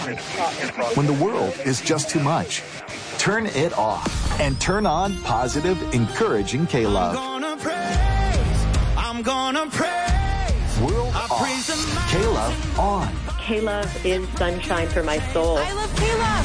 When the world is just too much, turn it off and turn on positive, encouraging K-Love. I'm gonna praise. World off. K-Love on. K-Love is sunshine for my soul. I love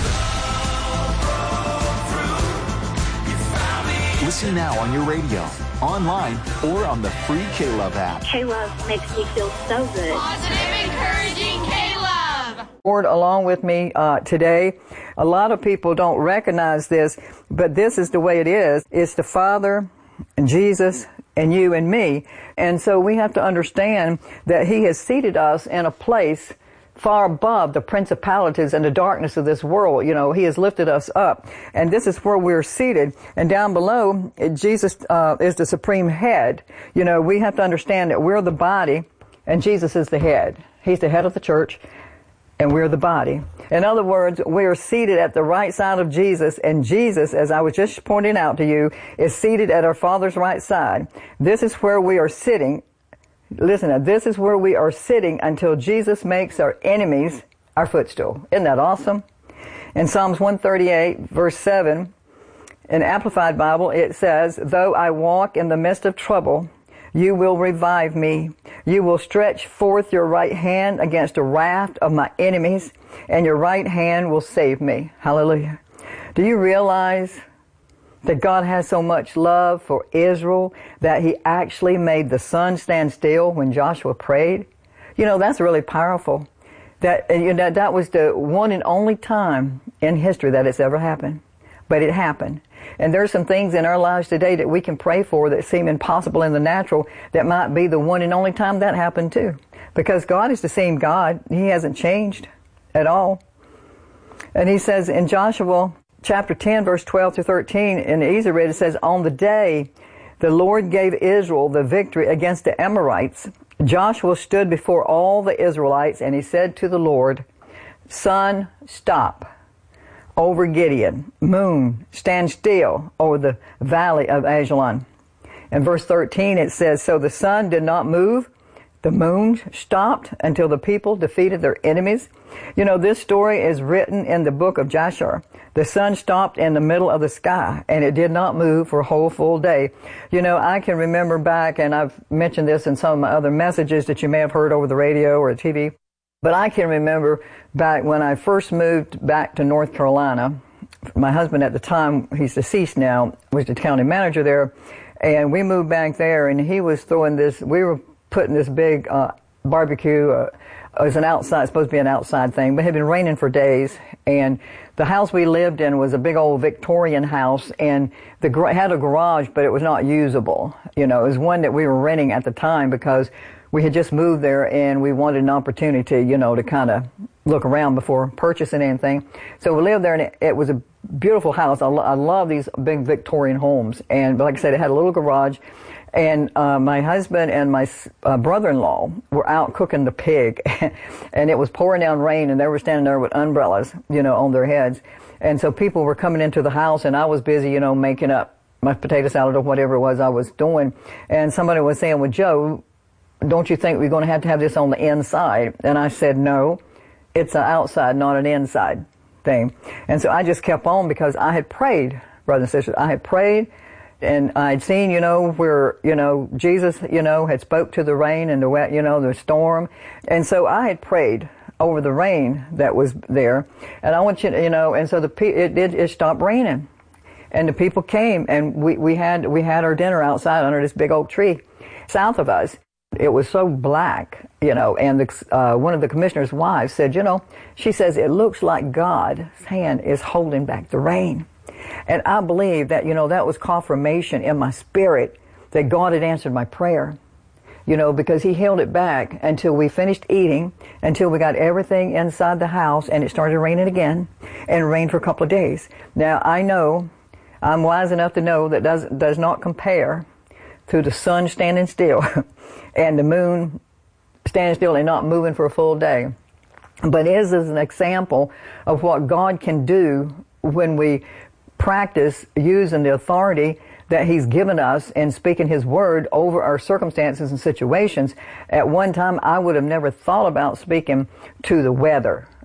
K-Love. Listen now on your radio, online, or on the free K-Love app. K-Love makes me feel so good. Positive, encouraging K-Love. Lord, along with me today, a lot of people don't recognize this, but this is the way it is. It's the Father and Jesus and you and me. And so we have to understand that He has seated us in a place far above the principalities and the darkness of this world. You know, He has lifted us up. And this is where we're seated. And down below, Jesus is the supreme head. You know, we have to understand that we're the body and Jesus is the head. He's the head of the church and we're the body. In other words, we are seated at the right side of Jesus, and Jesus, as I was just pointing out to you, is seated at our Father's right side. This is where we are sitting. Listen, this is where we are sitting until Jesus makes our enemies our footstool. Isn't that awesome? In Psalms 138, verse 7, in Amplified Bible, it says, "Though I walk in the midst of trouble, you will revive me. You will stretch forth your right hand against a raft of my enemies, and your right hand will save me." Hallelujah. Do you realize that God has so much love for Israel that He actually made the sun stand still when Joshua prayed? You know, that's really powerful. That was the one and only time in history that it's ever happened. But it happened. And there's some things in our lives today that we can pray for that seem impossible in the natural that might be the one and only time that happened too. Because God is the same God. He hasn't changed at all. And He says in Joshua chapter 10, verse 12 to 13, in the Easy Read, it says, "On the day the Lord gave Israel the victory against the Amorites, Joshua stood before all the Israelites and he said to the Lord, 'Sun, stop over Gideon. Moon, stand still over the valley of Ajalon.'" In verse 13 it says, "So the sun did not move, the moon stopped until the people defeated their enemies." You know, this story is written in the book of Jasher. The sun stopped in the middle of the sky, and it did not move for a whole full day. You know, I can remember back, and I've mentioned this in some of my other messages that you may have heard over the radio or TV, but I can remember back when I first moved back to North Carolina. My husband at the time, he's deceased now, was the county manager there, and we moved back there, and he was throwing this, we were putting this big barbecue, it was an outside, supposed to be an outside thing, but it had been raining for days, and the house we lived in was a big old Victorian house, and it had a garage, but it was not usable. You know, it was one that we were renting at the time because we had just moved there and we wanted an opportunity, you know, to kind of look around before purchasing anything. So we lived there, and it was a beautiful house. I love these big Victorian homes. And like I said, it had a little garage. And my husband and my brother-in-law were out cooking the pig. And it was pouring down rain, and they were standing there with umbrellas, you know, on their heads. And so people were coming into the house, and I was busy, you know, making up my potato salad or whatever it was I was doing. And somebody was saying, "Well, Joe, don't you think we're going to have this on the inside?" And I said, "No, it's an outside, not an inside thing." And so I just kept on because I had prayed, brothers and sisters. I had prayed, and I'd seen, you know, where, you know, Jesus, you know, had spoke to the rain and the wet, you know, the storm. And so I had prayed over the rain that was there. And I want you to, you know, and so it stopped raining. And the people came, and we had our dinner outside under this big oak tree south of us. It was so black, you know, and one of the commissioner's wives said, you know, she says, "It looks like God's hand is holding back the rain." And I believe that, you know, that was confirmation in my spirit that God had answered my prayer, you know, because He held it back until we finished eating, until we got everything inside the house, and it started raining again, and it rained for a couple of days. Now, I know, I'm wise enough to know that does not compare to the sun standing still and the moon standing still and not moving for a full day. But it is an example of what God can do when we practice using the authority that He's given us and speaking His word over our circumstances and situations. At one time, I would have never thought about speaking to the weather.